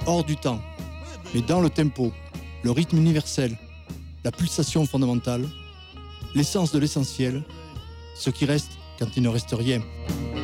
hors du temps, mais dans le tempo, le rythme universel, la pulsation fondamentale, l'essence de l'essentiel, ce qui reste quand il ne reste rien.